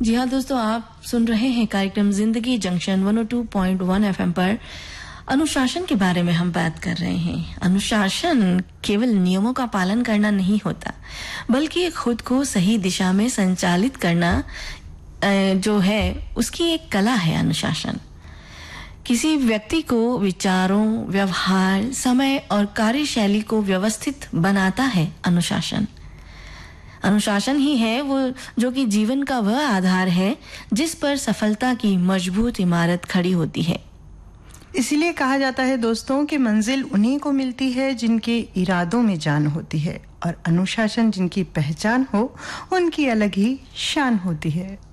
जी हाँ दोस्तों, आप सुन रहे हैं कार्यक्रम जिंदगी जंक्शन 102.1 एफएम पर। अनुशासन के बारे में हम बात कर रहे हैं। अनुशासन केवल नियमों का पालन करना नहीं होता, बल्कि खुद को सही दिशा में संचालित करना जो है उसकी एक कला है। अनुशासन किसी व्यक्ति को विचारों, व्यवहार, समय और कार्यशैली को व्यवस्थित बनाता है। अनुशासन ही है वो जो कि जीवन का वह आधार है जिस पर सफलता की मजबूत इमारत खड़ी होती है। इसीलिए कहा जाता है दोस्तों कि मंजिल उन्हीं को मिलती है जिनके इरादों में जान होती है, और अनुशासन जिनकी पहचान हो उनकी अलग ही शान होती है।